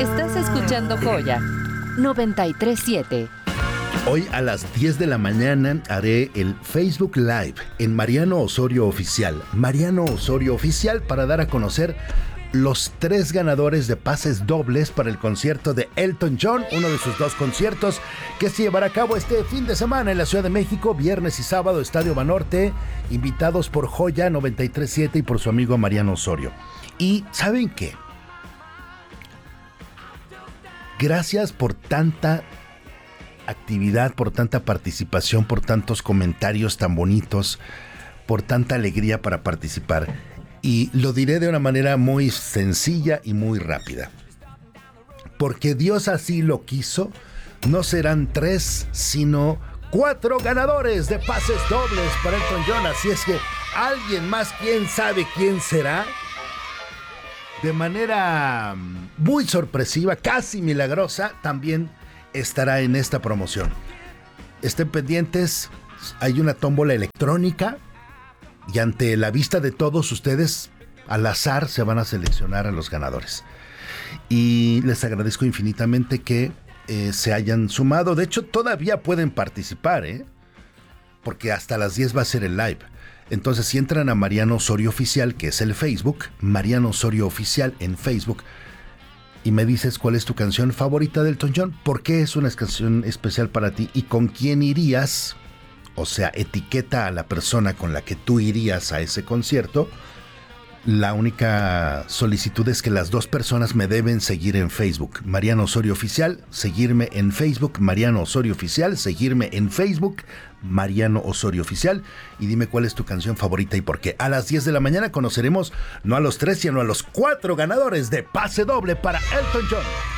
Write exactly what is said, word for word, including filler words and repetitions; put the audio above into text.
Estás escuchando Joya noventa y tres punto siete. Hoy a las diez de la mañana haré el Facebook Live en Mariano Osorio Oficial. Mariano Osorio Oficial, para dar a conocer los tres ganadores de pases dobles para el concierto de Elton John, uno de sus dos conciertos que se llevará a cabo este fin de semana en la Ciudad de México, viernes y sábado, Estadio Banorte, invitados por Joya noventa y tres punto siete y por su amigo Mariano Osorio. Y ¿saben qué? Gracias por tanta actividad, por tanta participación, por tantos comentarios tan bonitos, por tanta alegría para participar. Y lo diré de una manera muy sencilla y muy rápida. Porque Dios así lo quiso, no serán tres, sino cuatro ganadores de pases dobles para Elton John. Así es que alguien más, quién sabe quién será, de manera muy sorpresiva, casi milagrosa, también estará en esta promoción. Estén pendientes, hay una tómbola electrónica y ante la vista de todos ustedes, al azar se van a seleccionar a los ganadores. Y les agradezco infinitamente que eh, se hayan sumado. De hecho, todavía pueden participar, ¿eh? Porque hasta las diez va a ser el live. Entonces, si entran a Mariano Osorio Oficial, que es el Facebook, Mariano Osorio Oficial en Facebook, y me dices cuál es tu canción favorita de Elton John, por qué es una canción especial para ti y con quién irías, o sea, etiqueta a la persona con la que tú irías a ese concierto. La única solicitud es que las dos personas me deben seguir en Facebook, Mariano Osorio Oficial, seguirme en Facebook, Mariano Osorio Oficial, seguirme en Facebook, Mariano Osorio Oficial, y dime cuál es tu canción favorita y por qué. A las diez de la mañana conoceremos no a los tres, sino a los cuatro ganadores de pase doble para Elton John.